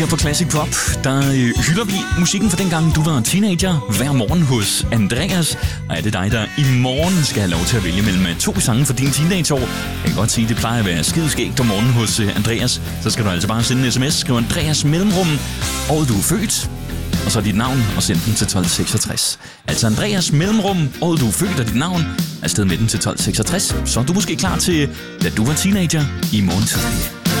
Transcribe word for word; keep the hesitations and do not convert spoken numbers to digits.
Her på Classic Pop, der øh, hylder vi musikken fra dengang du var teenager hver morgen hos Andreas. Og er det dig, der i morgen skal have lov til at vælge mellem to sange for dine teenageår? Jeg kan godt sige, at det plejer at være skideskægt om morgenen hos øh, Andreas. Så skal du altså bare sende en sms, skriv Andreas mellemrum, året du er født, og så dit navn, og send den til tolv seksogtres. Altså Andreas mellemrum, året du er født, og dit navn, afsted med den til tolv seksogtres. Så er du måske klar til, da du var teenager i morgen tidlig.